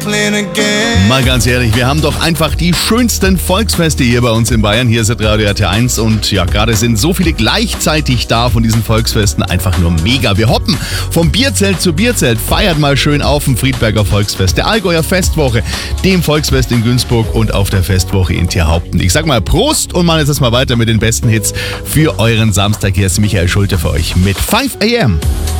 Mal ganz ehrlich, wir haben doch einfach die schönsten Volksfeste hier bei uns in Bayern. Hier ist Radio RT1 und ja, gerade sind so viele gleichzeitig da von diesen Volksfesten. Einfach nur mega. Wir hoppen vom Bierzelt zu Bierzelt, feiert mal schön auf dem Friedberger Volksfest, der Allgäuer Festwoche, dem Volksfest in Günzburg und auf der Festwoche in Tierhaupten. Ich sag mal Prost und machen jetzt mal weiter mit den besten Hits für euren Samstag. Hier ist Michael Schulte für euch mit 5 AM.